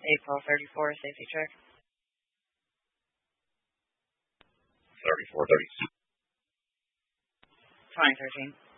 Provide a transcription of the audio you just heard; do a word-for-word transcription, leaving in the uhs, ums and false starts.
April thirty-four, safety check. thirty-four thirty-six. twenty thirteen.